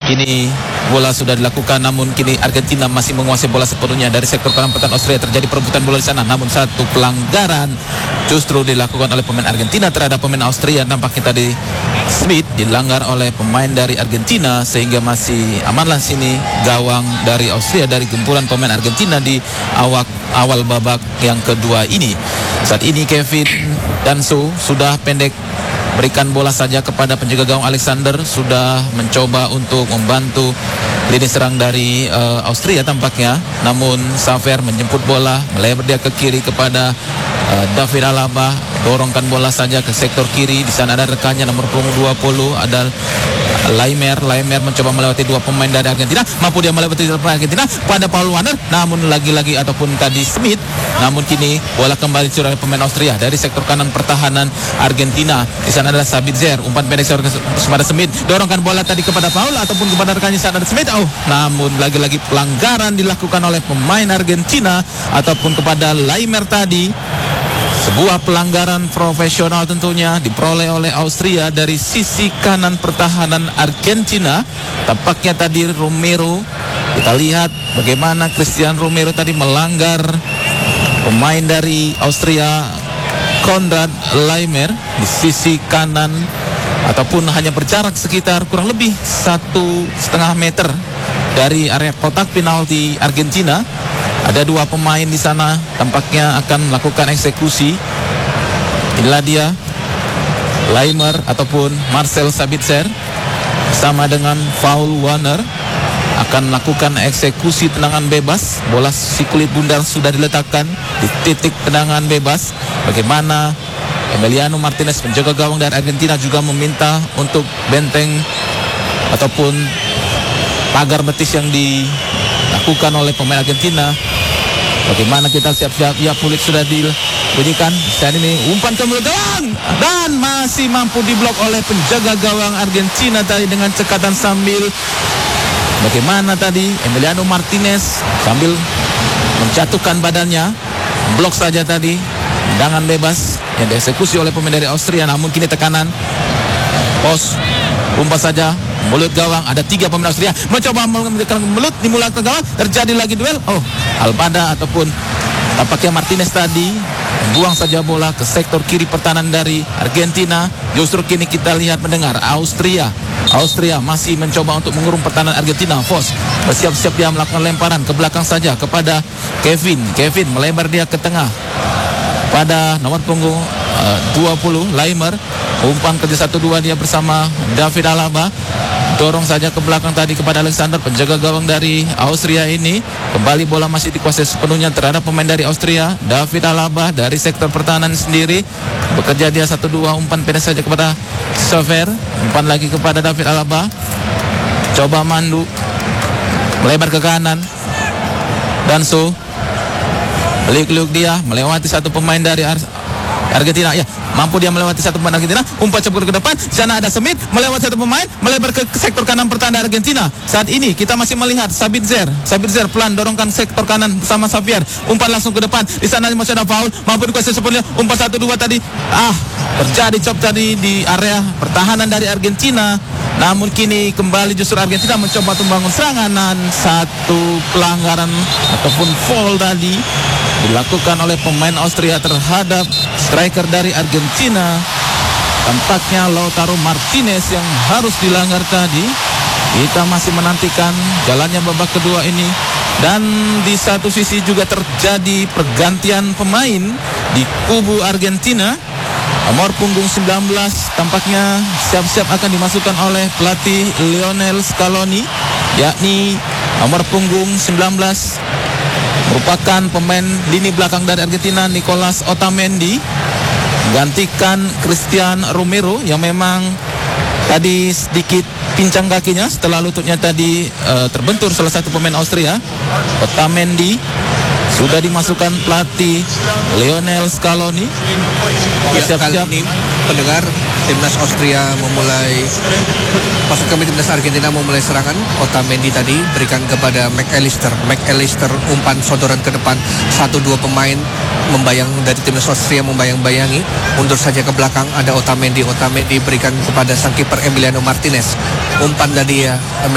Kini bola sudah dilakukan, namun kini Argentina masih menguasai bola sepenuhnya. Dari sektor kanan pertahanan Austria terjadi perebutan bola di sana, namun satu pelanggaran justru dilakukan oleh pemain Argentina terhadap pemain Austria. Nampaknya tadi Smith dilanggar oleh pemain dari Argentina, sehingga masih amanlah sini gawang dari Austria dari gempuran pemain Argentina di awal babak yang kedua ini. Saat ini Kevin Danso sudah pendek, berikan bola saja kepada penjaga gawang Alexander, sudah mencoba untuk membantu lini serang dari Austria tampaknya, namun Xaver menjemput bola, melebar dia ke kiri kepada David Alaba, dorongkan bola saja ke sektor kiri. Di sana ada rekannya nomor 20 ada Laimer mencoba melewati dua pemain dari Argentina, mampu dia melewati pemain Argentina pada Paul Warner, namun lagi-lagi ataupun tadi Smith, namun kini bola kembali dicuri oleh pemain Austria dari sektor kanan pertahanan Argentina. Di sana adalah Sabitzer, umpan pendek kepada Smith, dorongkan bola tadi kepada Paul ataupun kepada rekannya sana ada Smith, namun lagi-lagi pelanggaran dilakukan oleh pemain Argentina ataupun kepada Laimer tadi. Sebuah pelanggaran profesional tentunya diperoleh oleh Austria dari sisi kanan pertahanan Argentina. Tampaknya tadi Romero, kita lihat bagaimana Christian Romero tadi melanggar pemain dari Austria Konrad Laimer di sisi kanan, ataupun hanya berjarak sekitar kurang lebih 1,5 meter dari area kotak penalti Argentina. Ada dua pemain di sana, tampaknya akan melakukan eksekusi. Inilah dia Laimer ataupun Marcel Sabitzer bersama dengan Paul Warner akan melakukan eksekusi tendangan bebas. Bola si kulit bundar sudah diletakkan di titik tendangan bebas. Bagaimana Emiliano Martinez, penjaga gawang dari Argentina, juga meminta untuk benteng ataupun pagar betis yang dilakukan oleh pemain Argentina. Bagaimana kita siap-siap, ya Pulisic sudah dibunyikan. Saat ini umpan ke mulut gawang dan masih mampu diblok oleh penjaga gawang Argentina tadi dengan cekatan sambil bagaimana tadi Emiliano Martinez sambil menjatuhkan badannya, blok saja tadi tendangan bebas yang dieksekusi oleh pemain dari Austria. Namun kini tekanan pos, umpan saja mulut gawang. Ada 3 pemain Austria mencoba mengekalkan mulut di mulut ke gawang, terjadi lagi duel. Alpada ataupun tampaknya Martinez tadi buang saja bola ke sektor kiri pertahanan dari Argentina. Justru kini kita lihat mendengar Austria masih mencoba untuk mengurung pertahanan Argentina. Vos bersiap-siap dia melakukan lemparan ke belakang saja kepada Kevin melebar dia ke tengah pada nomor punggung 20 Laimer. Umpan kerja 1-2 dia bersama David Alaba, dorong saja ke belakang tadi kepada Alexander, penjaga gawang dari Austria ini. Kembali bola masih dikuasai sepenuhnya terhadap pemain dari Austria. David Alaba dari sektor pertahanan sendiri bekerja dia 1-2, umpan pendek saja kepada Xaver, umpan lagi kepada David Alaba, coba mandu melebar ke kanan. Danso liuk-liuk dia melewati satu pemain dari Argentina, ya mampu dia melewati satu pemain Argentina, umpan cepat ke depan. Di sana ada Smith melewati satu pemain, melebar ke sektor kanan pertahanan Argentina. Saat ini kita masih melihat Sabitzer pelan dorongkan sektor kanan bersama Xavier, umpan langsung ke depan. Di sana masih ada Paul, mampu dikuasai sepenuhnya, umpan 1-2 tadi. Terjadi chop tadi di area pertahanan dari Argentina. Namun kini kembali justru Argentina mencoba untuk membangun serangan, dan satu pelanggaran ataupun foul tadi dilakukan oleh pemain Austria terhadap striker dari Argentina. Tampaknya Lautaro Martinez yang harus dilanggar tadi. Kita masih menantikan jalannya babak kedua ini. Dan di satu sisi juga terjadi pergantian pemain di kubu Argentina. Nomor punggung 19 tampaknya siap-siap akan dimasukkan oleh pelatih Lionel Scaloni, yakni nomor punggung 19 merupakan pemain lini belakang dari Argentina, Nicolas Otamendi, menggantikan Christian Romero yang memang tadi sedikit pincang kakinya setelah lututnya tadi terbentur salah satu pemain Austria. Otamendi sudah dimasukkan pelatih Lionel Scaloni. Kali ini pendengar, timnas Austria memulai, maksud kami timnas Argentina memulai serangan. Otamendi tadi berikan kepada McAllister, umpan sodoran ke depan, 1-2 pemain membayang dari timnas Austria membayang-bayangi, mundur saja ke belakang. Ada Otamendi berikan kepada sang kiper Emiliano Martinez, umpan tadi ya Emiliano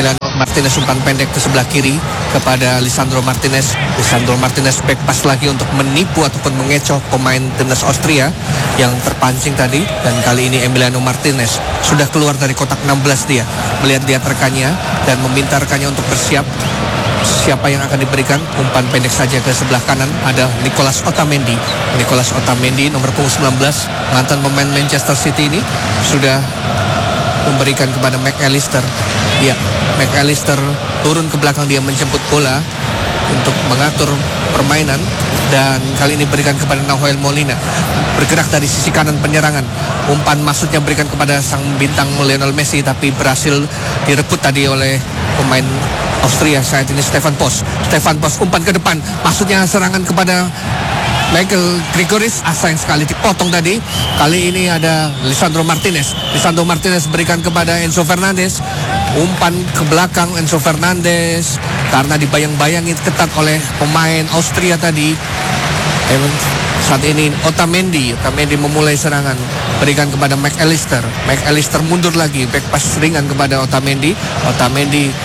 Martinez umpan pendek ke sebelah kiri kepada Lisandro Martinez. Lisandro Martinez back pass lagi untuk menipu ataupun mengecoh pemain timnas Austria yang terpancing tadi. Dan kali ini Emiliano Martinez sudah keluar dari kotak 16 dia. Melihat rekannya dan meminta rekannya untuk bersiap. Siapa yang akan diberikan? Umpan pendek saja ke sebelah kanan ada Nicolas Otamendi. Nicolas Otamendi nomor punggung 19, mantan pemain Manchester City ini sudah memberikan kepada McAllister. Ya, McAllister turun ke belakang, dia menjemput bola untuk mengatur permainan dan kali ini berikan kepada Nahuel Molina. Bergerak dari sisi kanan penyerangan. Umpan maksudnya berikan kepada sang bintang Lionel Messi tapi berhasil direbut tadi oleh pemain Austria saat ini Stefan Posch. Stefan Posch umpan ke depan, maksudnya serangan kepada Michael Gregoris. Sayang sekali dipotong tadi. Kali ini ada Lisandro Martinez. Lisandro Martinez berikan kepada Enzo Fernandez. Umpan ke belakang Enzo Fernandez karena dibayang-bayangi ketat oleh pemain Austria tadi. Saat ini Otamendi memulai serangan, berikan kepada McAllister. McAllister mundur lagi, back pass ringan kepada Otamendi.